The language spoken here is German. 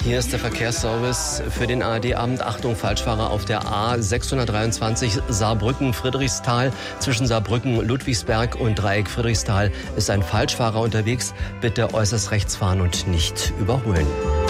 Hier ist der Verkehrsservice für den ARD-Abend. Achtung, Falschfahrer auf der A623 Saarbrücken-Friedrichsthal. Zwischen Saarbrücken, Ludwigsberg und Dreieck Friedrichsthal ist ein Falschfahrer unterwegs. Bitte äußerst rechts fahren und nicht überholen.